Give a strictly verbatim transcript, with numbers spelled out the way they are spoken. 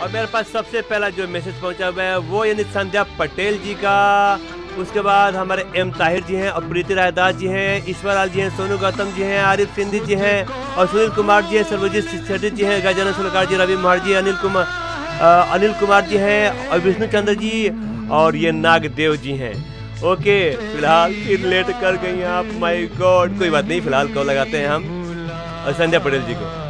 और मेरे पास सबसे पहला जो मैसेज पहुंचा हुआ है वो यानी संध्या पटेल जी का। उसके बाद हमारे एम ताहिर जी हैं और प्रीति रायदास जी हैं, ईश्वरलाल जी हैं, सोनू गौतम जी हैं, आरिफ सिंधी जी हैं और सुनील कुमार जी हैं, सर्वजीत सेठी जी हैं, गजानन सुलकार जी, रवि महार जी, अनिल कुमार अनिल कुमार जी हैं और विष्णु चंद्र जी और ये नागदेव जी हैं। ओके, फिलहाल फिर लेट कर गई आप, माय गॉड। कोई बात नहीं, फिलहाल कॉल लगाते हैं हम और संध्या पटेल जी को।